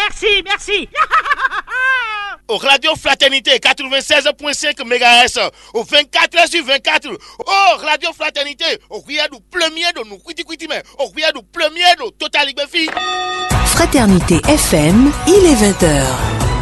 merci. Au Radio Fraternité 96.5 MHz, au 24h/24. Oh, Radio Fraternité, au regard du premier de nous, mais au regard du premier de Total Ligue. Fraternité FM, il est 20h.